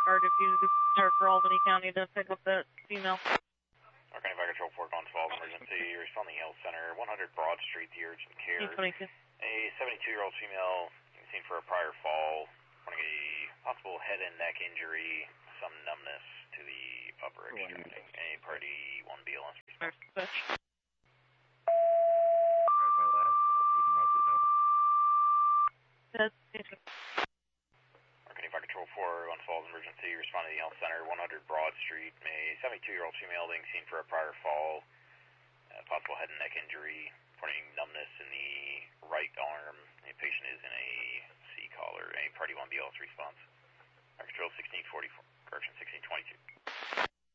card if you start for Albany County to pick up that female. County Fire Control 4, Gons Falls emergency, responding Health Center, 100 Broad Street, the urgent care. 22. A 72-year-old female seen for a prior fall, reporting a possible head and neck injury, some numbness to the upper extremity. A party 1 BLS response. That's County Fire Control 4, Gons Falls emergency, responding to the Health Center, 100 Broad Street. A 72-year-old female being seen for a prior fall, possible head and neck injury, reporting numbness in the right arm. The patient is in a C collar. A party 1 BLS response. Fire Control 1644, correction 1622.